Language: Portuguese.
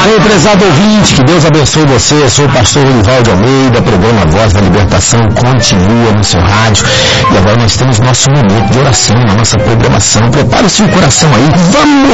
bem, prezado ouvinte, que Deus abençoe você. Eu sou o pastor Olivaldo Almeida, programa Voz da Libertação continua no seu rádio. E agora nós temos nosso momento de oração na nossa programação. Prepare o seu coração aí, vamos